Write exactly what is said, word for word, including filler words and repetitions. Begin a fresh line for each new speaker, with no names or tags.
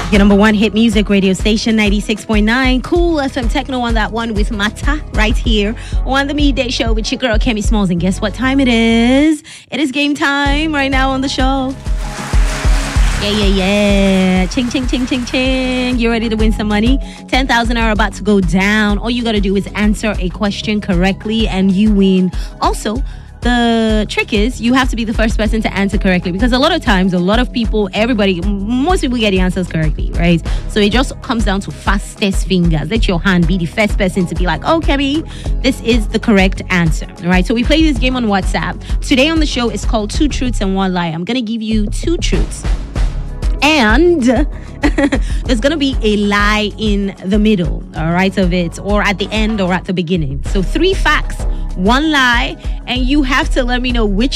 Your number one hit music radio station, ninety-six point nine. Cool F M Techno on that one with Mata right here on the Midday Show with your girl, Kemi Smalls. And guess what time it is? It is game time right now on the show. Yeah, yeah, yeah. Ching, ching, ching, ching, ching. You ready to win some money? ten thousand are about to go down. All you got to do is answer a question correctly and you win. Also, the trick is you have to be the first person to answer correctly, because a lot of times, a lot of people, everybody, most people get the answers correctly, right? So it just comes down to fastest fingers. Let your hand be the first person to be like, oh, Kemi, this is the correct answer, all right? So we play this game on WhatsApp. Today on the show is called Two Truths and One Lie. I'm going to give you two truths. And there's going to be a lie in the middle, all right, of it, or at the end or at the beginning. So three facts, one lie, and you have to let me know which